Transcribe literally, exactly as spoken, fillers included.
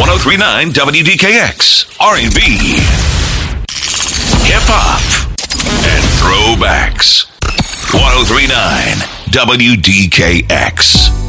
oh three point nine W D K X, R and B, hip hop, and throwbacks. one oh three point nine W D K X.